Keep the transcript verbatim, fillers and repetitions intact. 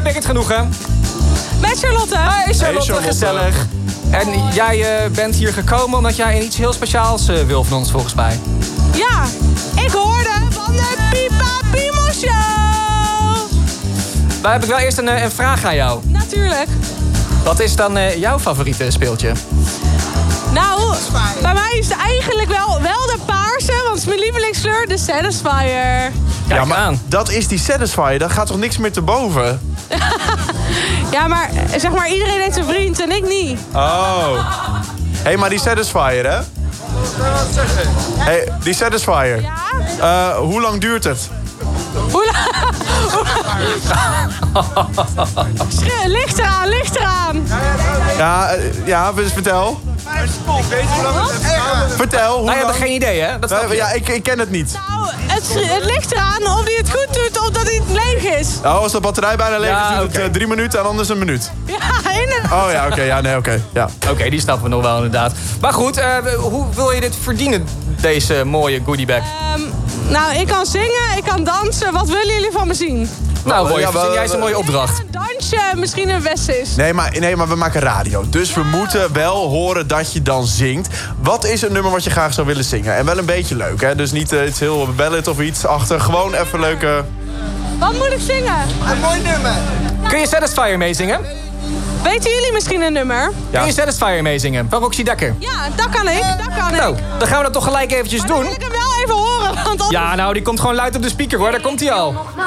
ben ik het genoegen? Met Charlotte. Hey Charlotte, Hey, Charlotte. gezellig. En jij uh, bent hier gekomen omdat jij iets heel speciaals uh, wil van ons, volgens mij. Ja, ik hoorde van de Pipa Pimo Show. Maar heb ik wel eerst een, uh, een vraag aan jou. Natuurlijk. Wat is dan uh, jouw favoriete speeltje? Nou, bij mij is het eigenlijk wel, wel de paarse, want het is mijn lievelingskleur, de Satisfyer. Kijk Ja, maar aan. dat is die Satisfyer. Daar gaat toch niks meer te boven? Ja, maar zeg maar, iedereen heeft een vriend en ik niet. Oh. Hé, hey, maar die Satisfyer, hè? Hé, hey, die Satisfyer. Ja? Uh, hoe lang duurt het? Hoe lang? Licht eraan, licht eraan. Ja, uh, ja, dus vertel. Vertel, hoe Nou, je hebt lang? geen idee, hè? Dat snap Uh, je. ja, ik, ik ken het niet. Nou, het, het ligt eraan of hij het goed doet of dat hij leeg is. Oh, als de batterij bijna leeg is, Ja, duurt het oké. uh, drie minuten en anders een minuut. Ja, inderdaad. Oh ja, oké, ja, nee, oké. ja. Oké, okay, die snappen we nog wel inderdaad. Maar goed, uh, hoe wil je dit verdienen, deze mooie goodiebag? Um, nou, ik kan zingen, ik kan dansen. Wat willen jullie van me zien? Nou, Roy, ja, verzin jij eens een mooie opdracht. Een dansje misschien een best is. Nee maar, nee, maar we maken radio. Dus we moeten wel horen dat je dan zingt. Wat is een nummer wat je graag zou willen zingen? En wel een beetje leuk, hè? Dus niet uh, iets heel ballad of iets achter. Gewoon even leuke... Wat moet ik zingen? Een mooi nummer. Kun je Satisfyer meezingen? Weten jullie misschien een nummer? Kun je Satisfyer meezingen? Van Roxy Dekker? Ja, dat kan ik, dat kan ik. Nou, dan gaan we dat toch gelijk eventjes Maar dan doen. wil ik hem wel even horen, want anders... Ja, nou, die komt gewoon luid op de speaker, hoor. Daar komt hij al.